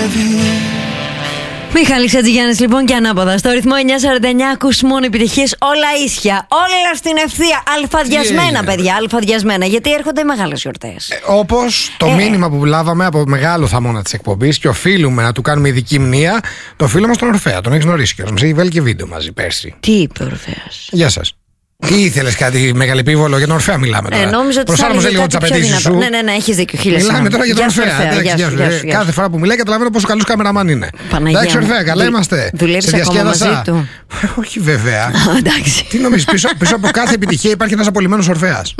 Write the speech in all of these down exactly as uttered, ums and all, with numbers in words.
Μιχάλης Χατζηγιάννης λοιπόν και ανάποδα στο ρυθμό εννιά σαράντα εννιά ακούς μόνο επιτυχίες, όλα ίσια, όλα στην ευθεία, αλφαδιασμένα yeah. παιδιά, αλφαδιασμένα, γιατί έρχονται οι μεγάλες γιορτές. Ε, όπως το ε. μήνυμα που λάβαμε από μεγάλο θαμώνα της εκπομπής και οφείλουμε να του κάνουμε ειδική μνήα, το φίλο μας τον Ορφέα, τον έχεις γνωρίσει και μας έχει βάλει και βίντεο μαζί πέρσι. Τι είπε ο Ορφέας? Γεια σας. Τι ήθελες, κάτι μεγαλεπίβολο? Για τον Ορφέα μιλάμε τώρα. Ε, νόμιζα ότι προσάρμοζε λίγο τις απαιτήσεις σου. Ναι, ναι, ναι, έχεις δίκιο. Χίλια μιλάμε τώρα για τον Ορφέα. Κάθε φορά που μιλάει, καταλαβαίνω πόσο καλός καμεραμάν είναι. Εντάξει, Ορφέα, καλά είμαστε. Δουλεύεις ακόμα μαζί του? Όχι, βέβαια. Τι νομίζεις, πίσω από κάθε επιτυχία υπάρχει ένας απολυμμένος Ορφέας.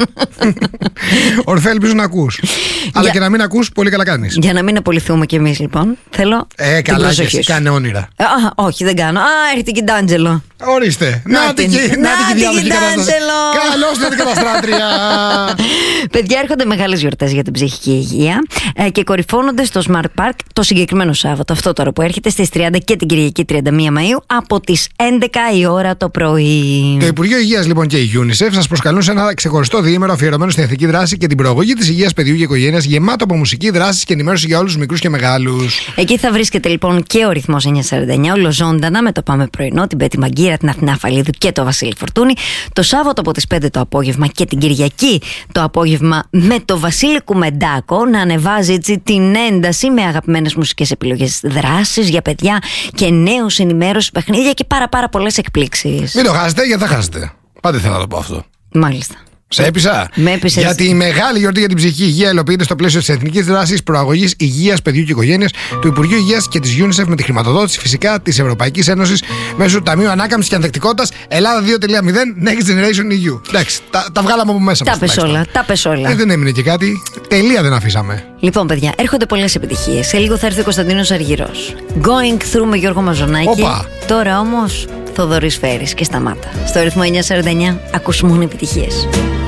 Ορφέα, ελπίζω να ακούς. Αλλά και να μην ακούς, πολύ καλά κάνεις. Για να μην απολυθούμε κι εμείς, λοιπόν, θέλω. Ε, καλά, και εσύ κάνε όνειρα. Όχι, δεν κάνω. Α, έρχεται και Ντάντζελο. Ορίστε. Να την διάδοχη κατάσταση. Καλώς την αντικαταστράτρια. Παιδιά, έρχονται μεγάλες γιορτές για την ψυχική υγεία ε, και κορυφώνονται στο Smart Park το συγκεκριμένο Σάββατο. Αυτό τώρα που έρχεται στις τριάντα και την Κυριακή τριάντα μία Μαΐου από τις έντεκα η ώρα το πρωί. Το Υπουργείο Υγείας λοιπόν και η UNICEF σας προσκαλούν σε ένα ξεχωριστό διήμερο αφιερωμένο στην εθνική δράση και την προαγωγή της υγείας παιδιού και οικογένειας, γεμάτο από μουσική, δράση και ενημέρωση για όλους τους μικρούς και μεγάλους. Εκεί θα βρίσκεται λοιπόν και ο ρυθμός εννιά σαράντα εννιά ολοζώντανα με το Πάμε Πρωινό, την Πέτη Μαγκύρα, την Αθηνά Φαλίδου και το Βασίλη Φορτούνη. Το Σάββατο από τις πέντε το απόγευμα και την Κυριακή το απόγευμα με το Βασίλη Κουμεντάκο να ανεβάζει έτσι την ένταση με αγαπημένες μουσικές επιλογές, δράσεις για παιδιά και νέους, ενημέρωση, παιχνίδια και πάρα πάρα πολλές εκπλήξεις. Μην το χάσετε, γιατί θα χάσετε. Πάτε θέλω να το πω αυτό. Μάλιστα. Σε έπεισα. Με έπισες. Γιατί η μεγάλη γιορτή για την ψυχική υγεία υλοποιείται στο πλαίσιο της Εθνικής Δράσης Προαγωγής Υγείας Παιδιού και Οικογένειας του Υπουργείου Υγείας και της UNICEF με τη χρηματοδότηση φυσικά της Ευρωπαϊκής Ένωσης μέσω του Ταμείου Ανάκαμψης και Ανθεκτικότητας Ελλάδα δύο κόμμα μηδέν Next Generation ι γιου. Εντάξει, τα, τα βγάλαμε από μέσα μας. Τα πες όλα. Τα πες όλα. Ε, δεν έμεινε και κάτι. Τελεία δεν αφήσαμε. Λοιπόν, παιδιά, έρχονται πολλές επιτυχίες. Σε λίγο θα έρθει ο Κωνσταντίνος Αργυρός. Going through με Γιώργο Μαζονάκη. Οπα. Τώρα όμως Θοδωρής Φέρης και σταμάτα. Στο ρυθμό εννιά σαράντα εννιά ακούς μόνο επιτυχίες.